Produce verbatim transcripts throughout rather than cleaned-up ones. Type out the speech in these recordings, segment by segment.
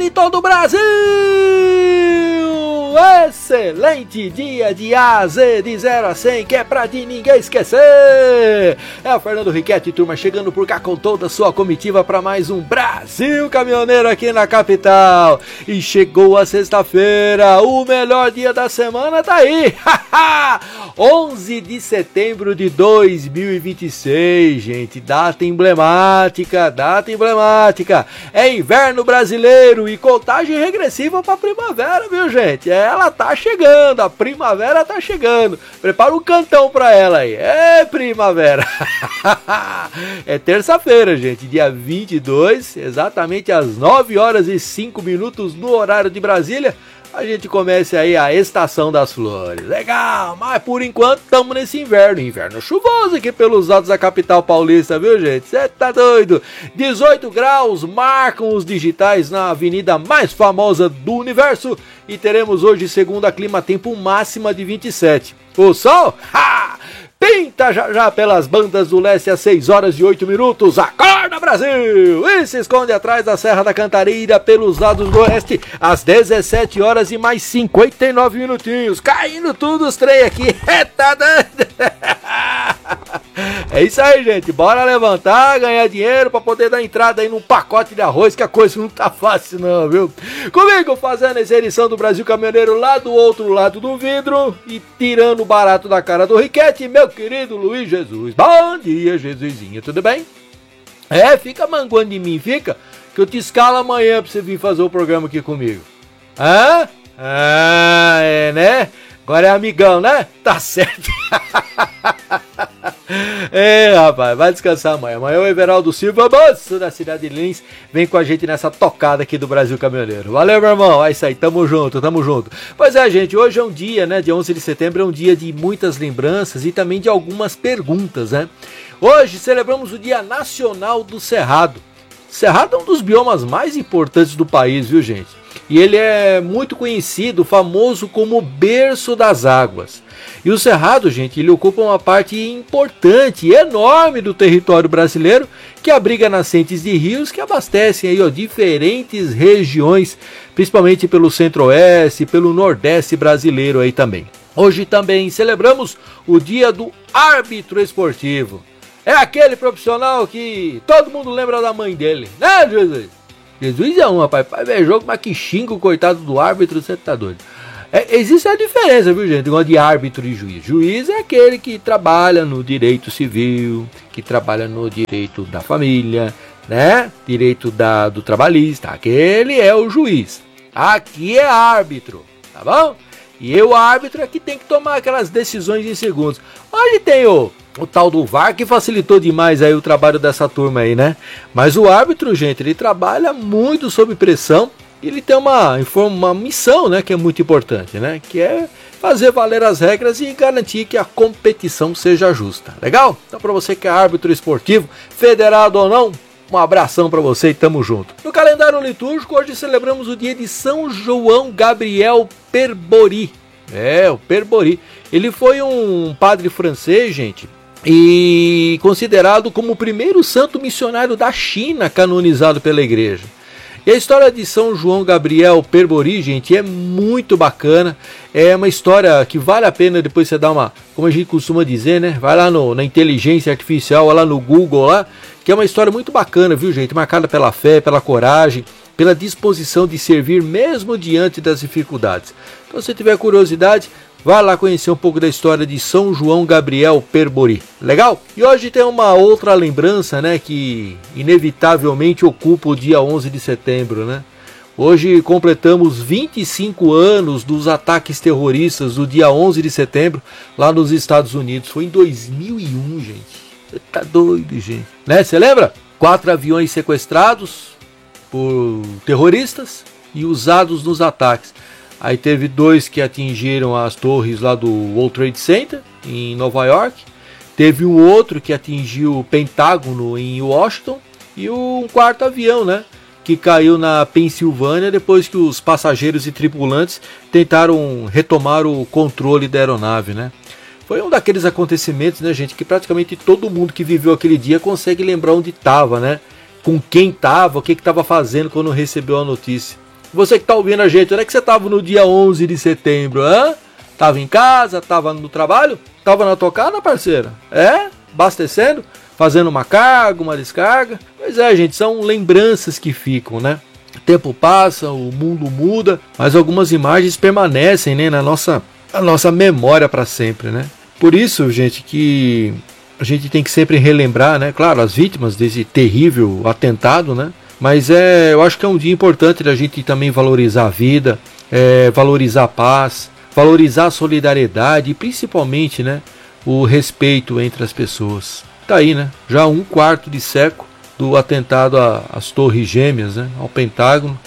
em todo o Brasil! Excelente dia de A Z, de zero a cem, que é pra de ninguém esquecer! É o Fernando Riquetti, turma, chegando por cá com toda a sua comitiva para mais um Brasil Caminhoneiro aqui na capital. E chegou a sexta-feira, o melhor dia da semana tá aí! onze de setembro de dois mil e vinte e seis, gente, data emblemática, data emblemática. É inverno brasileiro e contagem regressiva para primavera, viu, gente? Ela tá chegando, a primavera tá chegando. Prepara um cantão pra ela aí. É primavera. É terça-feira, gente, dia vinte e dois, exatamente às nove horas e cinco minutos no horário de Brasília. A gente começa aí a estação das flores. Legal, mas por enquanto estamos nesse inverno. Inverno chuvoso aqui pelos lados da capital paulista, viu, gente? Você tá doido? dezoito graus marcam os digitais na avenida mais famosa do universo. E teremos hoje, segundo a Clima Tempo, máxima de vinte e sete. O sol? Ha! Pinta já já pelas bandas do leste às seis horas e oito minutos. Acorda, Brasil! E se esconde atrás da Serra da Cantareira pelos lados do oeste às dezessete horas e mais cinquenta e nove minutinhos. Caindo tudo os três aqui. Tá doido? É isso aí, gente. Bora levantar, ganhar dinheiro pra poder dar entrada aí num pacote de arroz, que a coisa não tá fácil não, viu? Comigo fazendo essa edição do Brasil Caminhoneiro lá do outro lado do vidro e tirando o barato da cara do Riquetti, meu querido Luiz Jesus. Bom dia, Jesusinho, tudo bem? É, fica manguando de mim, fica, que eu te escalo amanhã pra você vir fazer o programa aqui comigo. Hã? Ah, é, né? Agora é amigão, né? Tá certo. É, rapaz, vai descansar amanhã. Amanhã o Everaldo Silva, moço da cidade de Lins, vem com a gente nessa tocada aqui do Brasil Caminhoneiro. Valeu, meu irmão. É isso aí, tamo junto, tamo junto. Pois é, gente, hoje é um dia, né, dia onze de setembro, é um dia de muitas lembranças e também de algumas perguntas, né? Hoje celebramos o Dia Nacional do Cerrado. Cerrado é um dos biomas mais importantes do país, viu, gente? E ele é muito conhecido, famoso como berço das águas. E o Cerrado, gente, ele ocupa uma parte importante e enorme do território brasileiro, que abriga nascentes de rios que abastecem aí, ó, diferentes regiões, principalmente pelo centro-oeste, pelo nordeste brasileiro aí também. Hoje também celebramos o Dia do Árbitro Esportivo. É aquele profissional que todo mundo lembra da mãe dele, né, Jesus? Jesus é um, rapaz, pai ver jogo, mas que xinga o coitado do árbitro, você tá doido. É, existe a diferença, viu, gente, de árbitro e juiz. Juiz é aquele que trabalha no direito civil, que trabalha no direito da família, né, direito da, do trabalhista, aquele é o juiz. Aqui é árbitro, tá bom? E o árbitro é que tem que tomar aquelas decisões em segundos. Hoje tem o... O tal do V A R que facilitou demais aí o trabalho dessa turma aí, né? Mas o árbitro, gente, ele trabalha muito sob pressão e ele tem uma, uma missão, né, que é muito importante, né? Que é fazer valer as regras e garantir que a competição seja justa. Legal? Então, para você que é árbitro esportivo, federado ou não, um abração para você e tamo junto. No calendário litúrgico, hoje celebramos o dia de São João Gabriel Perbori. É, o Perbori. Ele foi um padre francês, gente, e considerado como o primeiro santo missionário da China canonizado pela igreja. E a história de São João Gabriel Perbori, gente, é muito bacana. É uma história que vale a pena depois você dar uma, como a gente costuma dizer, né? Vai lá no, na inteligência artificial, vai lá no Google, lá, que é uma história muito bacana, viu, gente? Marcada pela fé, pela coragem, pela disposição de servir mesmo diante das dificuldades. Então, se tiver curiosidade, vai lá conhecer um pouco da história de São João Gabriel Perbori. Legal? E hoje tem uma outra lembrança, né, que inevitavelmente ocupa o dia onze de setembro, né? Hoje completamos vinte e cinco anos dos ataques terroristas do dia onze de setembro lá nos Estados Unidos. Foi em dois mil e um, gente. Você tá doido, gente. Né? Você lembra? Quatro aviões sequestrados por terroristas e usados nos ataques. Aí teve dois que atingiram as torres lá do World Trade Center, em Nova York. Teve um outro que atingiu o Pentágono, em Washington. E um quarto avião, né, que caiu na Pensilvânia depois que os passageiros e tripulantes tentaram retomar o controle da aeronave, né. Foi um daqueles acontecimentos, né, gente, que praticamente todo mundo que viveu aquele dia consegue lembrar onde estava, né, com quem estava, o que estava fazendo quando recebeu a notícia. Você que tá ouvindo a gente, onde é que você tava no dia onze de setembro, hã? Tava em casa, tava no trabalho? Tava na tocada, parceira? É? Abastecendo? Fazendo uma carga, uma descarga? Pois é, gente, são lembranças que ficam, né? O tempo passa, o mundo muda, mas algumas imagens permanecem, né, na nossa, na nossa memória para sempre, né? Por isso, gente, que a gente tem que sempre relembrar, né? Claro, as vítimas desse terrível atentado, né? Mas é, eu acho que é um dia importante da gente também valorizar a vida, é, valorizar a paz, valorizar a solidariedade e principalmente, né, o respeito entre as pessoas. Tá aí, né? Já um quarto de século do atentado às Torres Gêmeas, né, ao Pentágono,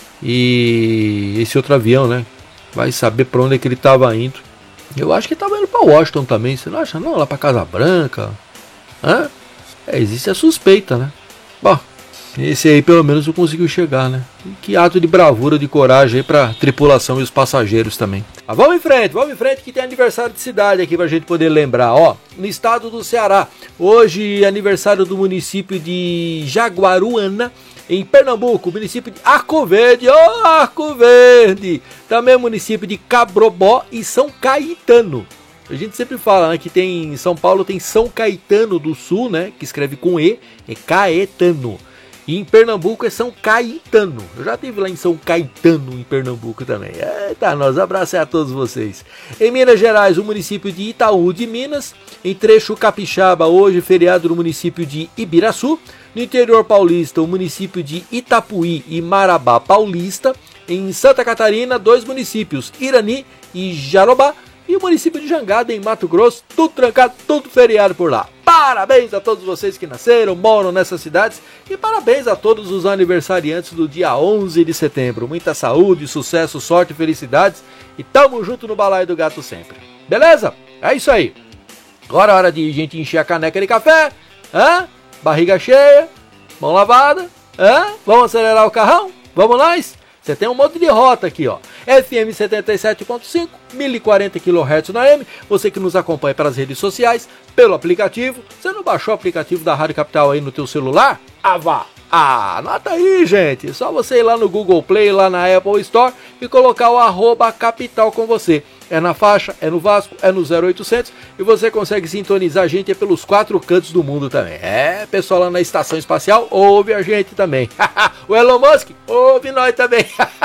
e esse outro avião, né? Vai saber para onde é que ele estava indo. Eu acho que ele estava indo para Washington também. Você não acha? Não, lá para Casa Branca. Hã? É, existe a suspeita, né? Bom, esse aí pelo menos eu conseguiu chegar, né? Que ato de bravura, de coragem aí pra tripulação e os passageiros também. Mas vamos em frente, vamos em frente que tem aniversário de cidade aqui pra gente poder lembrar, ó. No estado do Ceará, hoje é aniversário do município de Jaguaruana, em Pernambuco, município de Arco Verde, ó, oh, Arco Verde. Também município de Cabrobó e São Caetano. A gente sempre fala, né, que tem em São Paulo tem São Caetano do Sul, né, que escreve com E, é Caetano. E em Pernambuco é São Caetano. Eu já estive lá em São Caetano, em Pernambuco também. Eita, nós abraçamos a todos vocês. Em Minas Gerais, o município de Itaú de Minas. Em Trecho Capixaba, hoje feriado no município de Ibiraçu. No interior paulista, o município de Itapuí e Marabá Paulista. Em Santa Catarina, dois municípios, Irani e Jarobá. E o município de Jangada, em Mato Grosso, tudo trancado, tudo feriado por lá. Parabéns a todos vocês que nasceram, moram nessas cidades. E parabéns a todos os aniversariantes do dia onze de setembro. Muita saúde, sucesso, sorte e felicidades. E tamo junto no Balaio do Gato sempre. Beleza? É isso aí. Agora é hora de a gente encher a caneca de café. Hã? Barriga cheia, mão lavada. Hã? Vamos acelerar o carrão? Vamos nós? Você tem um monte de rota aqui, ó. F M setenta e sete ponto cinco, mil e quarenta quilohertz na A M. Você que nos acompanha pelas redes sociais, pelo aplicativo. Você não baixou o aplicativo da Rádio Capital aí no teu celular? Ah, vá! Ah, anota aí, gente. Só você ir lá no Google Play, lá na Apple Store e colocar o arroba Capital com você. É na faixa, é no Vasco, é no zero oitocentos e você consegue sintonizar a gente pelos quatro cantos do mundo também. É, pessoal lá na Estação Espacial, ouve a gente também. O Elon Musk, ouve nós também.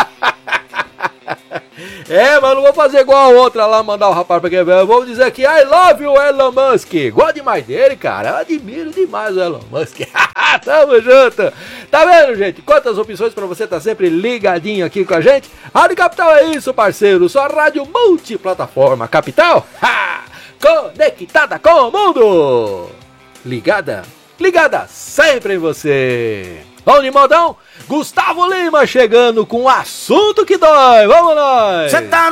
É, mas não vou fazer igual a outra lá, mandar o rapaz pra quem vem. Vou dizer aqui, I love you, Elon Musk. Gosto demais dele, cara. Eu admiro demais o Elon Musk. Tamo junto. Tá vendo, gente? Quantas opções pra você tá sempre ligadinho aqui com a gente. Rádio Capital é isso, parceiro. Só rádio multiplataforma. Capital, ha! Conectada com o mundo. Ligada, ligada sempre em você. Vamos de modão? Gustavo Lima chegando com o assunto que dói. Vamos nós! Cê tá